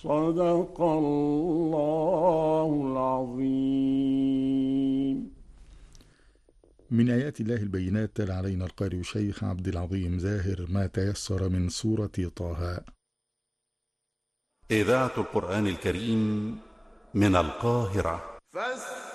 صدق الله العظيم. من آيات الله البينات تلا علينا القارئ الشيخ عبد العظيم زاهر ما تيسر من سورة طه. إذاعة القرآن الكريم من القاهرة.